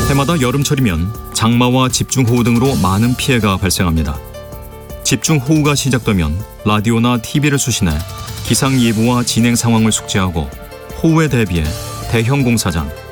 해마다 여름철이면 장마와 집중호우 등으로 많은 피해가 발생합니다. 집중호우가 시작되면 라디오나 TV를 수신해 기상예보와 진행 상황을 숙지하고 호우에 대비해 대형 공사장,